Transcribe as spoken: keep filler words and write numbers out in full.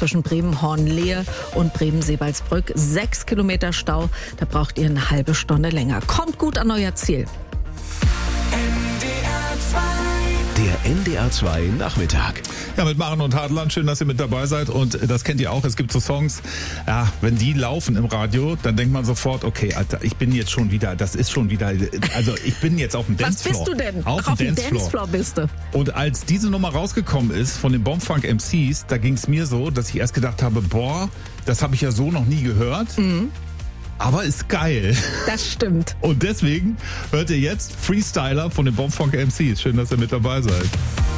zwischen Bremen-Hornlehe und Bremen-Seebaldsbrück. Sechs Kilometer Stau, da braucht ihr eine halbe Stunde länger. Kommt gut an euer Ziel. Der N D R zwei Nachmittag. Ja, mit Maren und Hartland, schön, dass ihr mit dabei seid. Und das kennt ihr auch, es gibt so Songs, ja, wenn die laufen im Radio, dann denkt man sofort, okay, Alter, ich bin jetzt schon wieder, das ist schon wieder, also ich bin jetzt auf dem Dancefloor. Was bist du denn? Auf, Ach, auf dem dem Dancefloor. Dancefloor bist du. Und als diese Nummer rausgekommen ist von den Bombfunk M Cs, da ging es mir so, dass ich erst gedacht habe, boah, das habe ich ja so noch nie gehört. Mhm. Aber ist geil. Das stimmt. Und deswegen hört ihr jetzt Freestyler von den Bombfunk M Cs. Schön, dass ihr mit dabei seid.